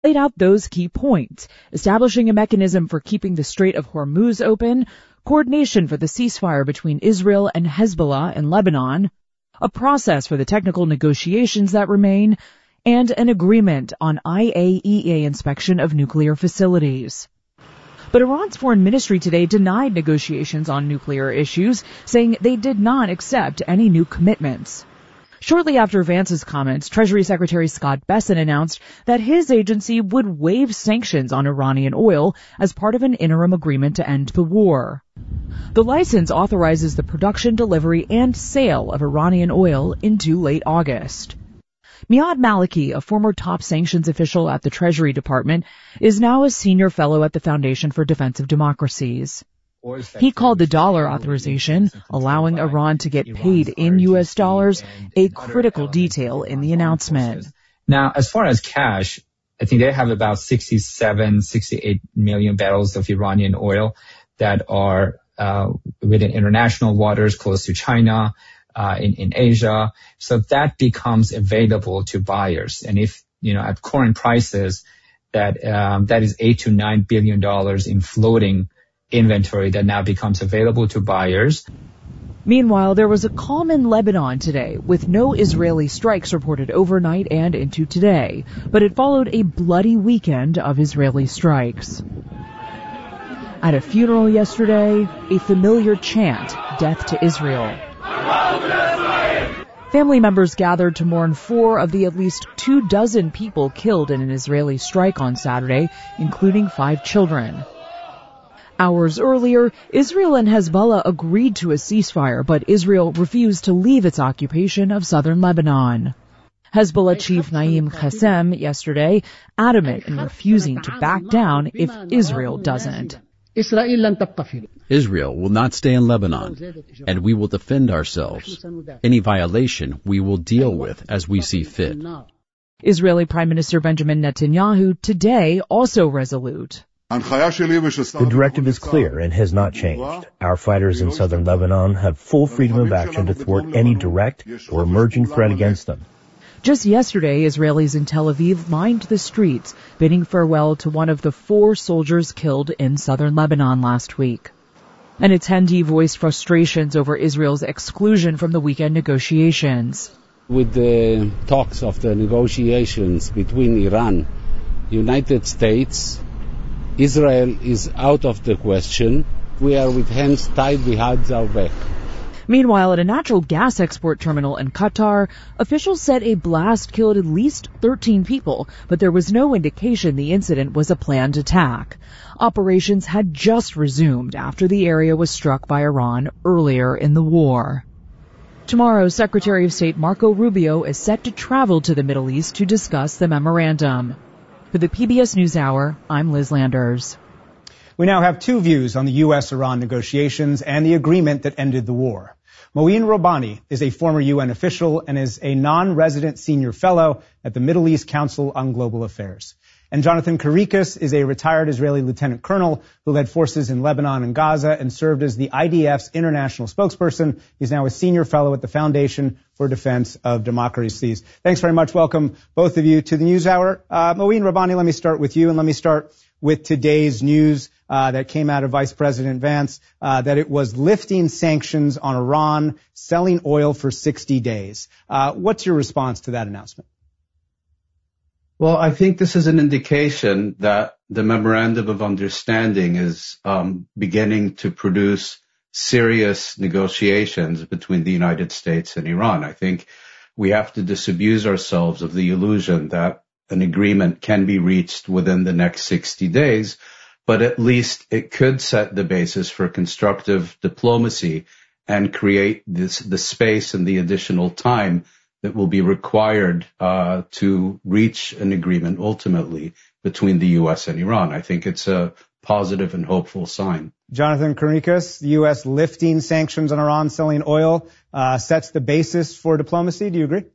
laid out those key points, establishing a mechanism for keeping the Strait of Hormuz open, coordination for the ceasefire between Israel and Hezbollah in Lebanon, a process for the technical negotiations that remain, and an agreement on IAEA inspection of nuclear facilities. But Iran's foreign ministry today denied negotiations on nuclear issues, saying they did not accept any new commitments. Shortly after Vance's comments, Treasury Secretary Scott Bessent announced that his agency would waive sanctions on Iranian oil as part of an interim agreement to end the war. The license authorizes the production, delivery, and sale of Iranian oil into late August. Miad Maliki, a former top sanctions official at the Treasury Department, is now a senior fellow at the Foundation for Defense of Democracies. He called the dollar authorization, allowing Iran to get paid in U.S. dollars, a critical detail in the announcement. Now, as far as cash, I think they have about 68 million barrels of Iranian oil that are within international waters close to China, in Asia. So that becomes available to buyers. And if, at current prices, that is $8 to $9 billion in floating inventory that now becomes available to buyers. Meanwhile, there was a calm in Lebanon today, with no Israeli strikes reported overnight and into today. But it followed a bloody weekend of Israeli strikes. At a funeral yesterday, a familiar chant, "Death to Israel." Family members gathered to mourn 4 of the at least 24 people killed in an Israeli strike on Saturday, including 5 children. Hours earlier, Israel and Hezbollah agreed to a ceasefire, but Israel refused to leave its occupation of southern Lebanon. Hezbollah chief Naim Qassem yesterday adamant in refusing to back down if Israel doesn't. Israel will not stay in Lebanon, and we will defend ourselves. Any violation we will deal with as we see fit. Israeli Prime Minister Benjamin Netanyahu today also resolute. The directive is clear and has not changed. Our fighters in southern Lebanon have full freedom of action to thwart any direct or emerging threat against them. Just yesterday, Israelis in Tel Aviv lined the streets, bidding farewell to one of the 4 soldiers killed in southern Lebanon last week. An attendee voiced frustrations over Israel's exclusion from the weekend negotiations. With the talks of the negotiations between Iran, United States, Israel is out of the question. We are with hands tied behind our back. Meanwhile, at a natural gas export terminal in Qatar, officials said a blast killed at least 13 people, but there was no indication the incident was a planned attack. Operations had just resumed after the area was struck by Iran earlier in the war. Tomorrow, Secretary of State Marco Rubio is set to travel to the Middle East to discuss the memorandum. For the PBS NewsHour, I'm Liz Landers. We now have 2 views on the U.S.-Iran negotiations and the agreement that ended the war. Mouin Robani is a former UN official and is a non-resident senior fellow at the Middle East Council on Global Affairs. And Jonathan Karikas is a retired Israeli lieutenant colonel who led forces in Lebanon and Gaza and served as the IDF's international spokesperson. He's now a senior fellow at the Foundation for Defense of Democracies. Thanks very much. Welcome, both of you, to the NewsHour. Mouin Robani, let me start with you, and let me start with today's news that came out of Vice President Vance, that it was lifting sanctions on Iran, selling oil for 60 days. What's your response to that announcement? Well, I think this is an indication that the Memorandum of Understanding is beginning to produce serious negotiations between the United States and Iran. I think we have to disabuse ourselves of the illusion that an agreement can be reached within the next 60 days, but at least it could set the basis for constructive diplomacy and create the space and the additional time that will be required to reach an agreement ultimately between the U.S. and Iran. I think it's a positive and hopeful sign. Jonathan Karikas, the U.S. lifting sanctions on Iran selling oil sets the basis for diplomacy. Do you agree?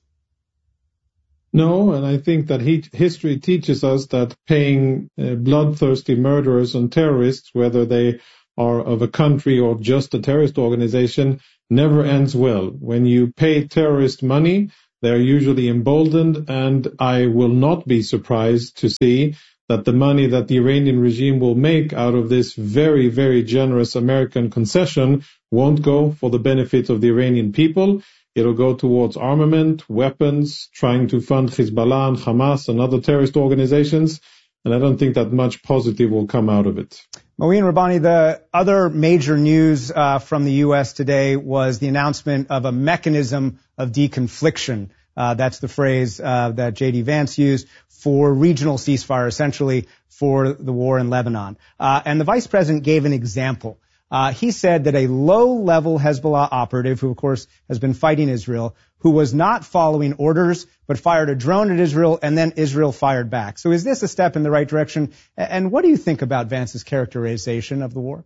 No, and I think that history teaches us that paying bloodthirsty murderers and terrorists, whether they are of a country or just a terrorist organization, never ends well. When you pay terrorist money, They're usually emboldened, and I will not be surprised to see that the money that the Iranian regime will make out of this very, very generous American concession won't go for the benefit of the Iranian people. It'll go towards armament, weapons, trying to fund Hezbollah and Hamas and other terrorist organizations. And I don't think that much positive will come out of it. Mouin Rabbani, the other major news from the U.S. today was the announcement of a mechanism of deconfliction. That's the phrase that J.D. Vance used for regional ceasefire, essentially for the war in Lebanon. And the vice president gave an example. He said that a low-level Hezbollah operative, who of course has been fighting Israel, who was not following orders, but fired a drone at Israel, and then Israel fired back. So is this a step in the right direction? And what do you think about Vance's characterization of the war?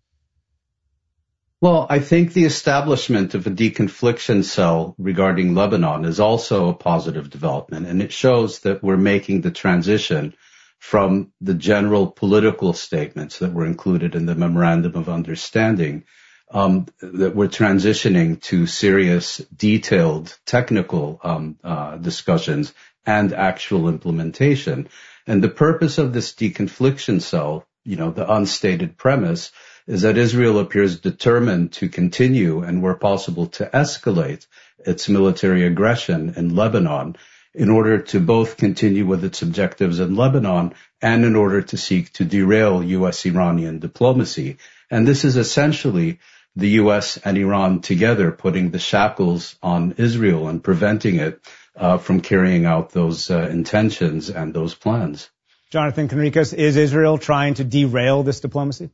Well, I think the establishment of a deconfliction cell regarding Lebanon is also a positive development, and it shows that we're making the transition from the general political statements that were included in the Memorandum of Understanding, that we're transitioning to serious, detailed, technical discussions and actual implementation. And the purpose of this deconfliction cell, the unstated premise, is that Israel appears determined to continue and, where possible, to escalate its military aggression in Lebanon in order to both continue with its objectives in Lebanon and in order to seek to derail U.S.-Iranian diplomacy. And this is essentially the U.S. and Iran together putting the shackles on Israel and preventing it from carrying out those intentions and those plans. Jonathan Conricus, is Israel trying to derail this diplomacy?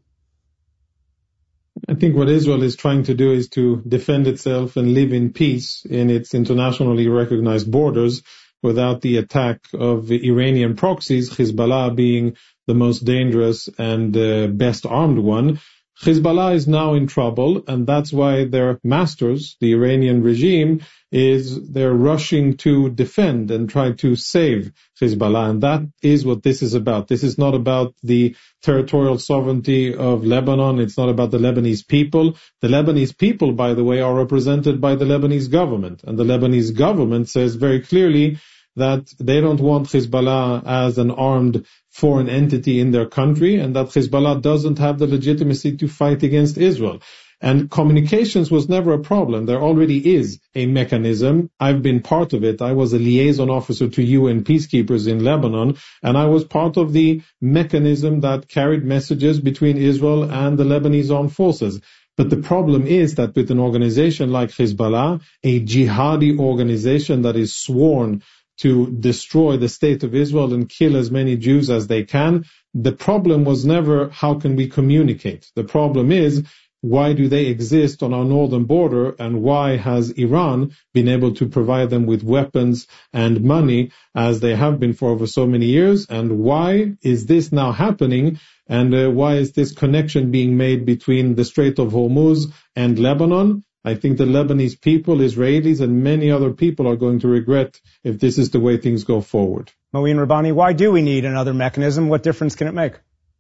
I think what Israel is trying to do is to defend itself and live in peace in its internationally recognized borders without the attack of Iranian proxies, Hezbollah being the most dangerous and best armed one. Hezbollah is now in trouble, and that's why their masters, the Iranian regime, they're rushing to defend and try to save Hezbollah, and that is what this is about. This is not about the territorial sovereignty of Lebanon. It's not about the Lebanese people. The Lebanese people, by the way, are represented by the Lebanese government, and the Lebanese government says very clearly that they don't want Hezbollah as an armed foreign entity in their country, and that Hezbollah doesn't have the legitimacy to fight against Israel. And communications was never a problem. There already is a mechanism. I've been part of it. I was a liaison officer to UN peacekeepers in Lebanon, and I was part of the mechanism that carried messages between Israel and the Lebanese armed forces. But the problem is that with an organization like Hezbollah, a jihadi organization that is sworn to destroy the state of Israel and kill as many Jews as they can, the problem was never how can we communicate. The problem is, why do they exist on our northern border, and why has Iran been able to provide them with weapons and money as they have been for over so many years, and why is this now happening, and why is this connection being made between the Strait of Hormuz and Lebanon? I think the Lebanese people, Israelis, and many other people are going to regret if this is the way things go forward. Mouin Rabbani, why do we need another mechanism? What difference can it make?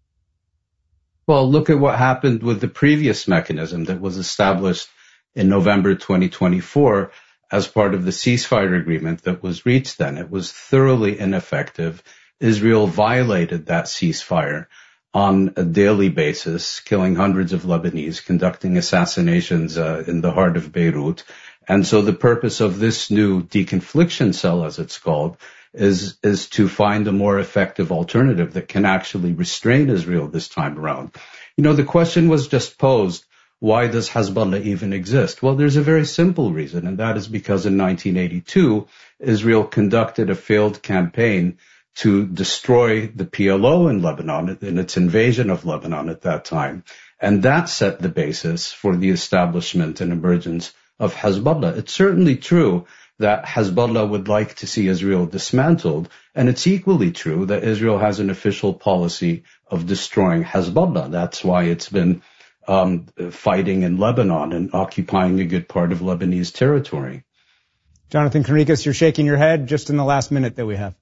Well, look at what happened with the previous mechanism that was established in November 2024 as part of the ceasefire agreement that was reached then. It was thoroughly ineffective. Israel violated that ceasefire on a daily basis, killing hundreds of Lebanese, conducting assassinations in the heart of Beirut. And so the purpose of this new deconfliction cell, as it's called, is to find a more effective alternative that can actually restrain Israel this time around. The question was just posed, why does Hezbollah even exist? Well, there's a very simple reason, and that is because in 1982, Israel conducted a failed campaign to destroy the PLO in Lebanon, in its invasion of Lebanon at that time. And that set the basis for the establishment and emergence of Hezbollah. It's certainly true that Hezbollah would like to see Israel dismantled, and it's equally true that Israel has an official policy of destroying Hezbollah. That's why it's been fighting in Lebanon and occupying a good part of Lebanese territory. Jonathan Conricus, you're shaking your head just in the last minute that we have.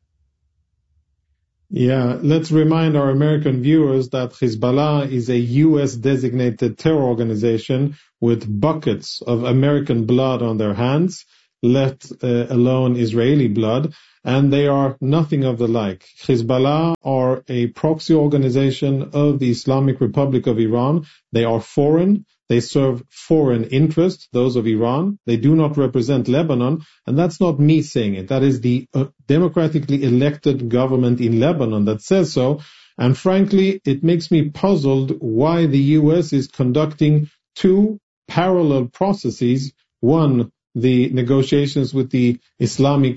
Yeah, let's remind our American viewers that Hezbollah is a U.S. designated terror organization with buckets of American blood on their hands. let alone Israeli blood, and they are nothing of the like. Hezbollah are a proxy organization of the Islamic Republic of Iran. They are foreign. They serve foreign interests, those of Iran. They do not represent Lebanon, and that's not me saying it. That is the democratically elected government in Lebanon that says so. And frankly, it makes me puzzled why the U.S. is conducting two parallel processes. One, the negotiations with the Islamic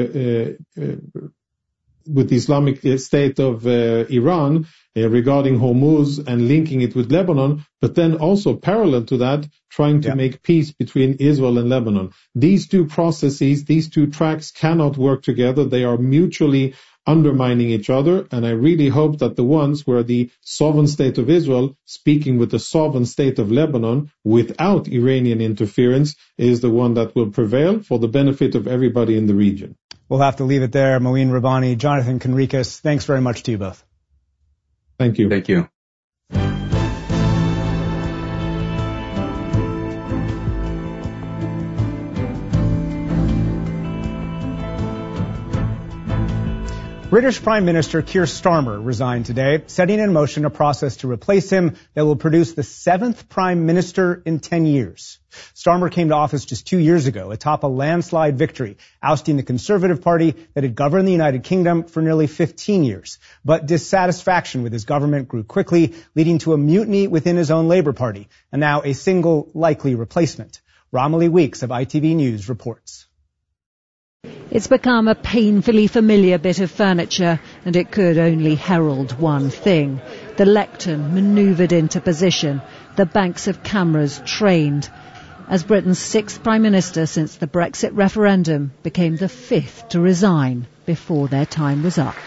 State of Iran regarding Hormuz and linking it with Lebanon, but then also parallel to that, trying to make peace between Israel and Lebanon. These two processes, these two tracks cannot work together. They are mutually undermining each other, and I really hope that the ones where the sovereign state of Israel speaking with the sovereign state of Lebanon without Iranian interference is the one that will prevail for the benefit of everybody in the region. We'll have to leave it there. Mouin Rabbani, Jonathan Conricus, thanks very much to you both. Thank you. Thank you. British Prime Minister Keir Starmer resigned today, setting in motion a process to replace him that will produce the 7th Prime Minister in 10 years. Starmer came to office just 2 years ago atop a landslide victory, ousting the Conservative Party that had governed the United Kingdom for nearly 15 years. But dissatisfaction with his government grew quickly, leading to a mutiny within his own Labour Party, and now a single likely replacement. Romilly Weeks of ITV News reports. It's become a painfully familiar bit of furniture, and it could only herald one thing. The lectern manoeuvred into position, the banks of cameras trained, as Britain's 6th Prime Minister since the Brexit referendum became the 5th to resign before their time was up.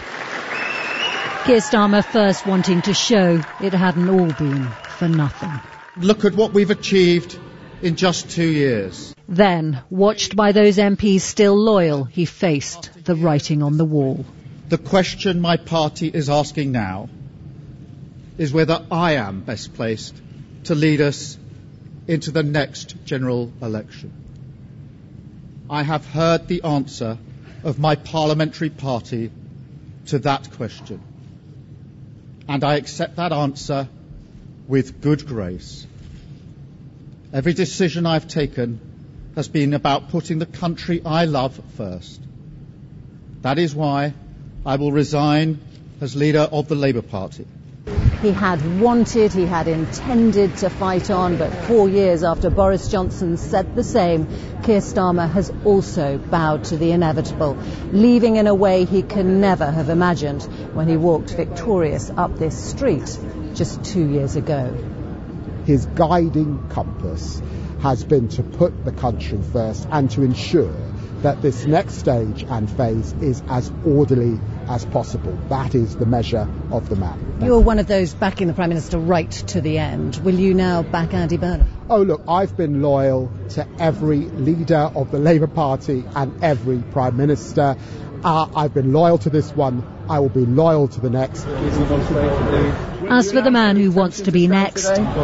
Keir Starmer first wanting to show it hadn't all been for nothing. Look at what we've achieved in just 2 years. Then, watched by those MPs still loyal, he faced the writing on the wall. The question my party is asking now is whether I am best placed to lead us into the next general election. I have heard the answer of my parliamentary party to that question, and I accept that answer with good grace. Every decision I've taken has been about putting the country I love first. That is why I will resign as leader of the Labour Party. He had wanted, he had intended to fight on, but 4 years after Boris Johnson said the same, Keir Starmer has also bowed to the inevitable, leaving in a way he can never have imagined when he walked victorious up this street just 2 years ago. His guiding compass has been to put the country first and to ensure that this next stage and phase is as orderly as possible. That is the measure of the man. You were one of those backing the Prime Minister right to the end. Will you now back Andy Burnham? Oh, look, I've been loyal to every leader of the Labour Party and every Prime Minister. I've been loyal to this one. I will be loyal to the next. As for the man who wants to be next,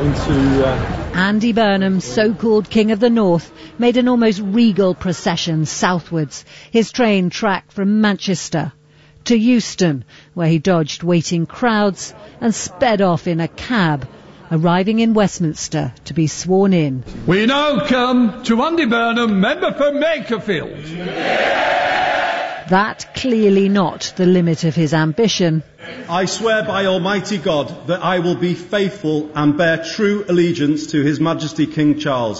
Andy Burnham, so-called King of the North, made an almost regal procession southwards. His train tracked from Manchester to Euston, where he dodged waiting crowds and sped off in a cab, arriving in Westminster to be sworn in. We now come to Andy Burnham, member for Makerfield. That clearly not the limit of his ambition. I swear by Almighty God that I will be faithful and bear true allegiance to His Majesty King Charles.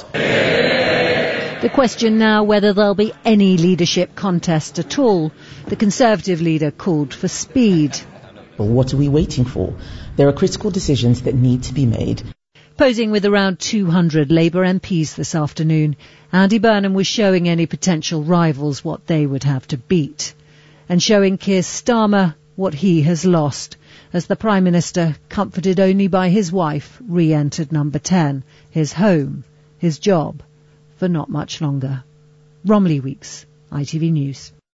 The question now whether there'll be any leadership contest at all. The Conservative leader called for speed. But what are we waiting for? There are critical decisions that need to be made. Posing with around 200 Labour MPs this afternoon, Andy Burnham was showing any potential rivals what they would have to beat, and showing Keir Starmer what he has lost, as the Prime Minister, comforted only by his wife, re-entered number 10, his home, his job, for not much longer. Romilly Weeks, ITV News.